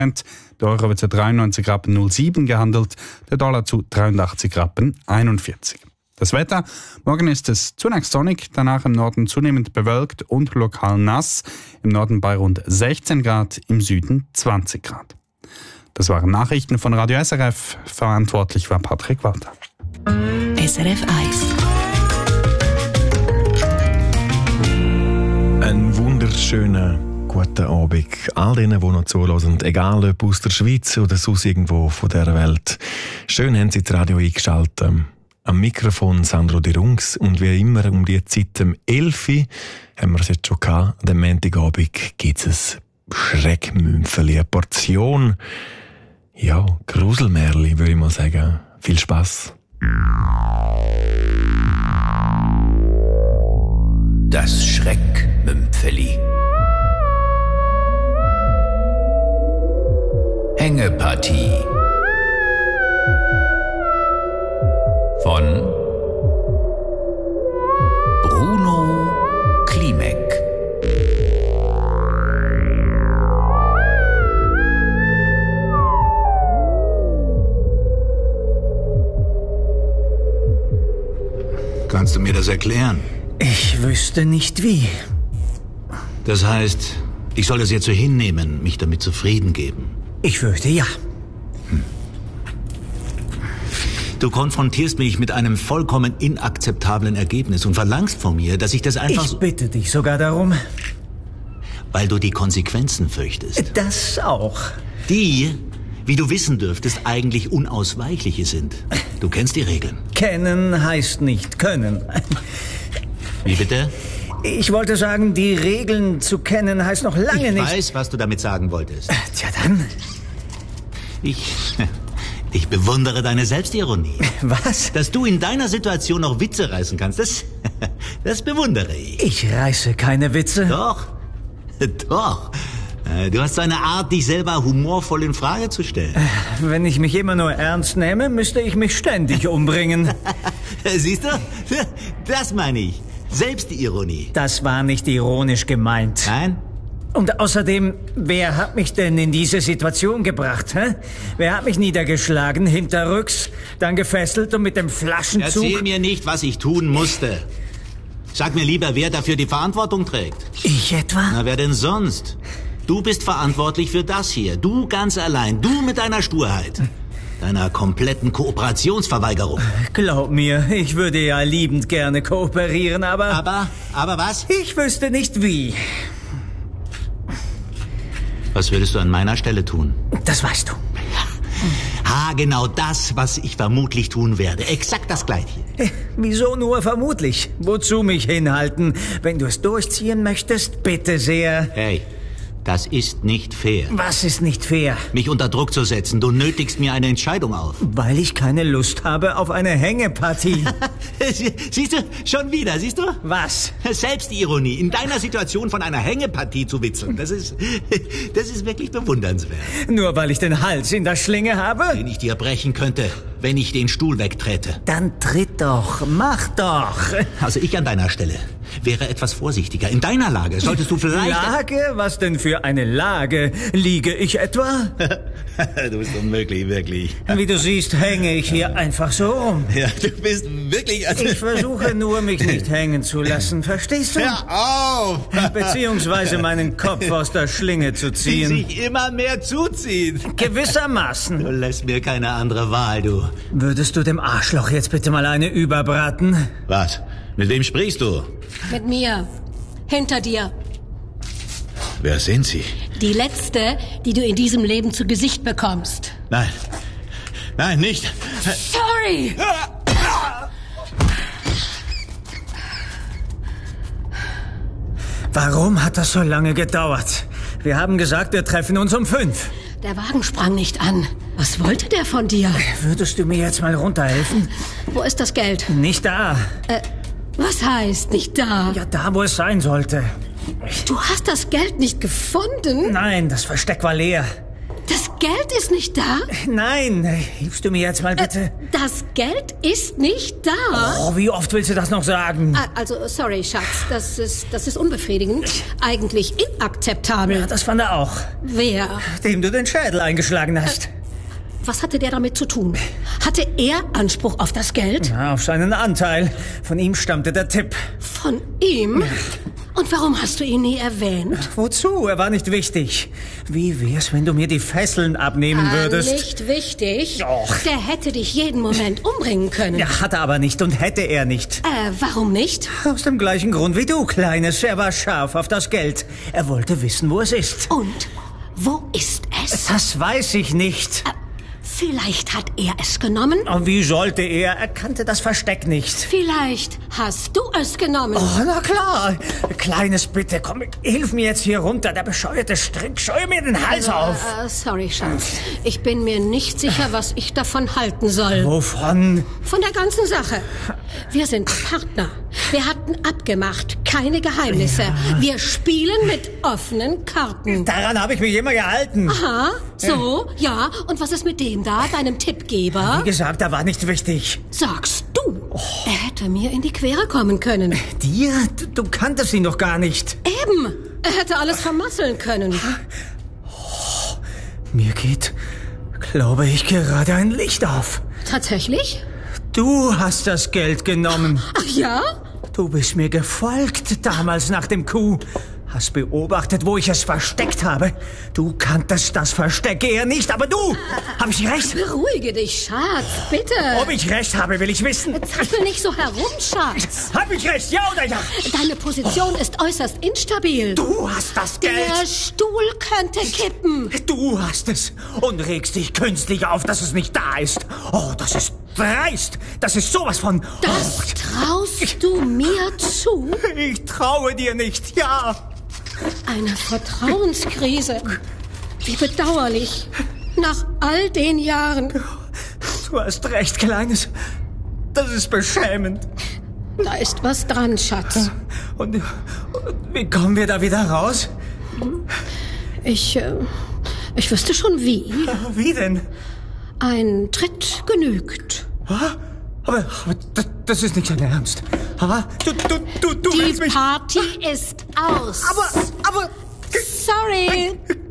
Der Euro wird zu 93,07 Rappen gehandelt, der Dollar zu 83,41 Rappen. Das Wetter: Morgen ist es zunächst sonnig, danach im Norden zunehmend bewölkt und lokal nass. Im Norden bei rund 16 Grad, im Süden 20 Grad. Das waren Nachrichten von Radio SRF. Verantwortlich war Patrick Walter. SRF 1. Einen wunderschönen guten Abend all denen, die noch zuhören, egal ob aus der Schweiz oder sonst irgendwo von dieser Welt. Schön haben Sie das Radio eingeschaltet. Am Mikrofon Sandro De Rungs und wie immer um die Zeit um 11 Uhr haben wir es jetzt schon gehabt. Am Montagabend gibt es ein Schreckmümpfeli, eine Portion, ja, Gruselmärli, würde ich mal sagen. Viel Spass. Das Schreckmümpfeli. Hängepartie von Bruno Klimek. Kannst du mir das erklären? Ich wüsste nicht wie. Das heißt, ich soll das jetzt so hinnehmen, mich damit zufrieden geben? Ich fürchte ja. Du konfrontierst mich mit einem vollkommen inakzeptablen Ergebnis und verlangst von mir, dass ich das einfach Ich bitte dich sogar darum. Weil du die Konsequenzen fürchtest. Das auch. Die, wie du wissen dürftest, eigentlich unausweichliche sind. Du kennst die Regeln. Kennen heißt nicht können. Wie bitte? Ich wollte sagen, die Regeln zu kennen heißt noch lange nicht... Ich weiß, was du damit sagen wolltest. Tja dann. Ich bewundere deine Selbstironie. Was? Dass du in deiner Situation noch Witze reißen kannst, das bewundere ich. Ich reiße keine Witze. Doch. Du hast so eine Art, dich selber humorvoll in Frage zu stellen. Wenn ich mich immer nur ernst nehme, müsste ich mich ständig umbringen. Siehst du? Das meine ich. Selbstironie. Das war nicht ironisch gemeint. Nein? Und außerdem, wer hat mich denn in diese Situation gebracht? Hä? Wer hat mich niedergeschlagen, hinterrücks, dann gefesselt und mit dem Flaschenzug... Erzähl mir nicht, was ich tun musste. Sag mir lieber, wer dafür die Verantwortung trägt. Ich etwa? Na, wer denn sonst? Du bist verantwortlich für das hier. Du ganz allein. Du mit deiner Sturheit. Deiner kompletten Kooperationsverweigerung. Glaub mir, ich würde ja liebend gerne kooperieren, aber... Aber was? Ich wüsste nicht wie. Was würdest du an meiner Stelle tun? Das weißt du. Genau das, was ich vermutlich tun werde. Exakt das Gleiche. Wieso nur vermutlich? Wozu mich hinhalten? Wenn du es durchziehen möchtest, bitte sehr. Hey, das ist nicht fair. Was ist nicht fair? Mich unter Druck zu setzen. Du nötigst mir eine Entscheidung auf. Weil ich keine Lust habe auf eine Hängepartie. Siehst du, schon wieder, siehst du? Was? Selbstironie. In deiner Situation von einer Hängepartie zu witzeln. Das ist wirklich bewundernswert. Nur weil ich den Hals in der Schlinge habe? Den ich dir brechen könnte, wenn ich den Stuhl wegtrete. Dann tritt doch, mach doch. Also ich an deiner Stelle wäre etwas vorsichtiger. In deiner Lage solltest du vielleicht... Lage? Was denn für eine Lage? Liege ich etwa? Du bist unmöglich, wirklich. Wie du siehst, hänge ich hier einfach so rum. Ja, du bist wirklich... Ich versuche nur, mich nicht hängen zu lassen, verstehst du? Hör auf! Beziehungsweise meinen Kopf aus der Schlinge zu Die ziehen. sich immer mehr zuzieht. Gewissermaßen. Du lässt mir keine andere Wahl, du. Würdest du dem Arschloch jetzt bitte mal eine überbraten? Was? Mit wem sprichst du? Mit mir. Hinter dir. Wer sind Sie? Die letzte, die du in diesem Leben zu Gesicht bekommst. Nein. Nein, nicht. Sorry! Warum hat das so lange gedauert? Wir haben gesagt, wir treffen uns um 5. Der Wagen sprang nicht an. Was wollte der von dir? Würdest du mir jetzt mal runterhelfen? Wo ist das Geld? Nicht da. Was heißt nicht da? Ja, da, wo es sein sollte. Du hast das Geld nicht gefunden? Nein, das Versteck war leer. Das Geld ist nicht da? Nein, hilfst du mir jetzt mal bitte? Das Geld ist nicht da. Oh, wie oft willst du das noch sagen? Also, sorry, Schatz, das ist unbefriedigend. Eigentlich inakzeptabel. Ja, das fand er auch. Wer? Dem du den Schädel eingeschlagen hast. Was hatte der damit zu tun? Hatte er Anspruch auf das Geld? Ja, auf seinen Anteil. Von ihm stammte der Tipp. Von ihm? Und warum hast du ihn nie erwähnt? Wozu? Er war nicht wichtig. Wie wär's, wenn du mir die Fesseln abnehmen würdest? Nicht wichtig. Doch. Der hätte dich jeden Moment umbringen können. Ja, hat er aber nicht und hätte er nicht. Warum nicht? Aus dem gleichen Grund wie du, Kleines. Er war scharf auf das Geld. Er wollte wissen, wo es ist. Und wo ist es? Das weiß ich nicht. Vielleicht hat er es genommen. Und wie sollte er? Er kannte das Versteck nicht. Vielleicht hast du es genommen. Oh, na klar. Kleines, bitte, komm, hilf mir jetzt hier runter. Der bescheuerte Strick scheue mir den Hals auf. Sorry, Schatz. Ich bin mir nicht sicher, was ich davon halten soll. Wovon? Von der ganzen Sache. Wir sind Partner. Wir hatten abgemacht, keine Geheimnisse. Ja. Wir spielen mit offenen Karten. Daran habe ich mich immer gehalten. Aha, so, ja. Und was ist mit dem da, deinem Tippgeber? Wie gesagt, er war nicht wichtig. Sagst du? Oh. Er hätte mir in die Quere kommen können. Dir? Du kanntest ihn doch gar nicht. Eben. Er hätte alles vermasseln können. Oh, mir geht, glaube ich, gerade ein Licht auf. Tatsächlich? Du hast das Geld genommen. Ach ja? Du bist mir gefolgt damals nach dem Coup. Hast beobachtet, wo ich es versteckt habe. Du kanntest das Versteck eher nicht, aber du! Hab ich recht? Beruhige dich, Schatz, bitte. Ob ich recht habe, will ich wissen. Zappel nicht so herum, Schatz. Hab ich recht, ja oder ja? Deine Position ist äußerst instabil. Du hast das Geld. Der Stuhl könnte kippen. Du hast es und regst dich künstlich auf, dass es nicht da ist. Oh, das ist dreist. Das ist sowas von... Das traust du mir zu? Ich traue dir nicht, ja. Eine Vertrauenskrise. Wie bedauerlich. Nach all den Jahren. Du hast recht, Kleines. Das ist beschämend. Da ist was dran, Schatz. Und wie kommen wir da wieder raus? Ich wüsste schon wie. Wie denn? Ein Tritt genügt. Aber das ist nicht dein Ernst. Du Die Party ist aus. Aber... Sorry.